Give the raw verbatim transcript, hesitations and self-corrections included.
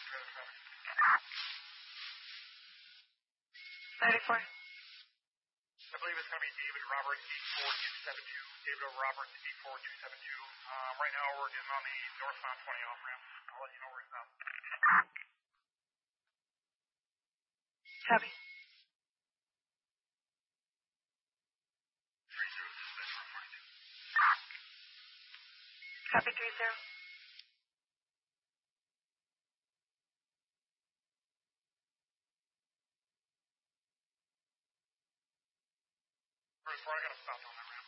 ninety-four. I believe it's going to be David Roberts, eight four two seven two. David Roberts, eight four two seven two. Um, right now we're getting on the northbound twenty off ramp. I'll let you know where it's at. Copy. Three zero, dispatch for forty-two. Copy three zero. Bruce, where I got to stop on that ramp.